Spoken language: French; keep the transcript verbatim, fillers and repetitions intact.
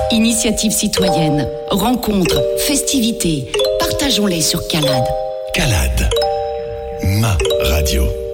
Initiatives citoyennes, rencontres, festivités, partageons-les sur Calade. Calade, ma radio.